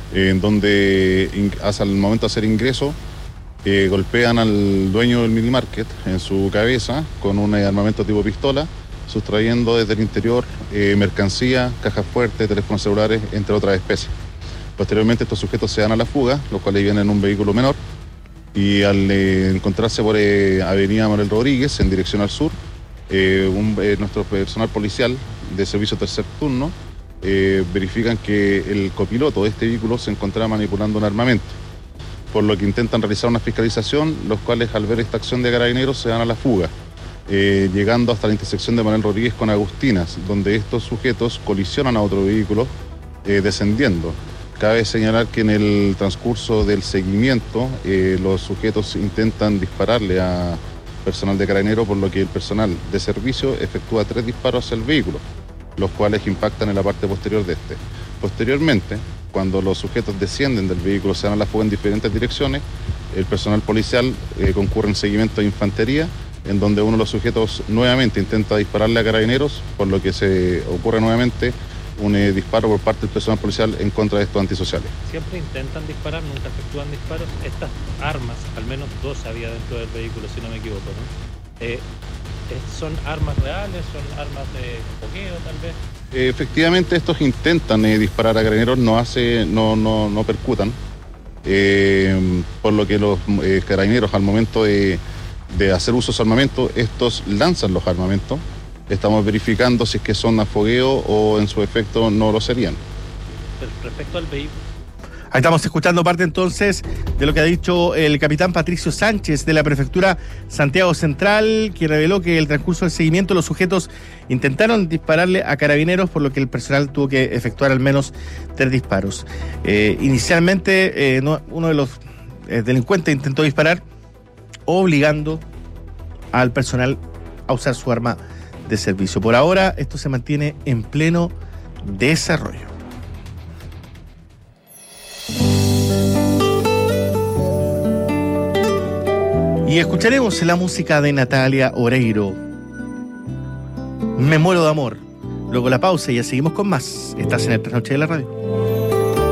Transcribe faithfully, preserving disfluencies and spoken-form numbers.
eh, en donde in, hasta el momento de hacer ingreso eh, golpean al dueño del minimarket en su cabeza con un armamento tipo pistola, sustrayendo desde el interior eh, mercancía, cajas fuertes, teléfonos celulares, entre otras especies. Posteriormente estos sujetos se dan a la fuga, los cuales vienen en un vehículo menor, y al eh, encontrarse por eh, Avenida Manuel Rodríguez en dirección al sur, eh, un, eh, nuestro personal policial de servicio tercer turno eh, verifican que el copiloto de este vehículo se encontraba manipulando un armamento, por lo que intentan realizar una fiscalización, los cuales al ver esta acción de carabineros se dan a la fuga, eh, llegando hasta la intersección de Manuel Rodríguez con Agustinas, donde estos sujetos colisionan a otro vehículo eh, descendiendo. Cabe señalar que en el transcurso del seguimiento eh, los sujetos intentan dispararle a personal de carabinero, por lo que el personal de servicio efectúa tres disparos hacia el vehículo, los cuales impactan en la parte posterior de este. Posteriormente, cuando los sujetos descienden del vehículo, se dan a la fuga en diferentes direcciones, el personal policial eh, concurre en seguimiento de infantería, en donde uno de los sujetos nuevamente intenta dispararle a carabineros, por lo que se ocurre nuevamente un eh, disparo por parte del personal policial en contra de estos antisociales. Siempre intentan disparar, nunca efectúan disparos. Estas armas, al menos dos había dentro del vehículo, si no me equivoco, ¿no? Eh, ¿Son armas reales? ¿Son armas de fogueo, tal vez? Eh, efectivamente, estos intentan eh, disparar a carabineros, no, hace, no, no, no percutan, eh, por lo que los eh, carabineros al momento de, de hacer uso de su armamento, estos lanzan los armamentos. Estamos verificando si es que son a fogueo o en su efecto no lo serían. Pero respecto al vehículo. Ahí estamos escuchando parte entonces de lo que ha dicho el capitán Patricio Sánchez de la Prefectura Santiago Central, que reveló que en el transcurso del seguimiento los sujetos intentaron dispararle a carabineros, por lo que el personal tuvo que efectuar al menos tres disparos. Eh, inicialmente eh, no, uno de los eh, delincuentes intentó disparar obligando al personal a usar su arma de servicio. Por ahora esto se mantiene en pleno desarrollo. Y escucharemos la música de Natalia Oreiro, Me muero de amor. Luego la pausa y ya seguimos con más. Estás en el Trasnoche de la Radio.